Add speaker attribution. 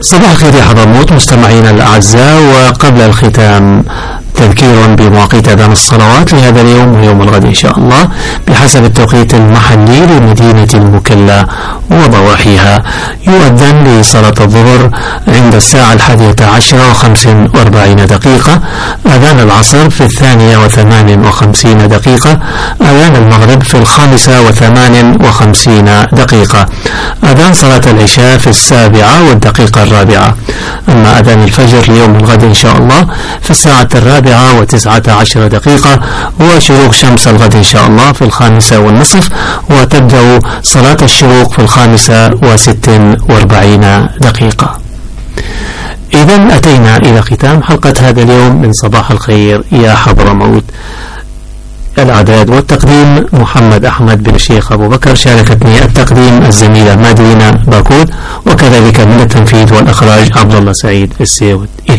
Speaker 1: صباح الخير يا حضرموت مستمعينا الأعزاء، وقبل الختام تذكير بمواقيت أذان الصلوات لهذا اليوم ويوم الغد إن شاء الله بحسب التوقيت المحلي لمدينة المكلا وضواحيها. يؤذن لصلاة الظهر عند الساعة 11:45 دقيقة، أذان العصر في 2:58 دقيقة، أذان المغرب في 5:58 دقيقة، أذان صلاة العشاء في 7:04. أما أذان الفجر ليوم الغد إن شاء الله في الساعة 4:19 دقيقة، وشروق شمس الغد إن شاء الله في 5:30، وتبدأ صلاة الشروق في 5:46 دقيقة. إذن أتينا إلى ختام حلقة هذا اليوم من صباح الخير يا حضرموت. الإعداد والتقديم محمد أحمد بن الشيخ أبو بكر، شاركتني التقديم الزميلة مادينا باكود، وكذلك من التنفيذ والإخراج عبد الله سعيد السيود.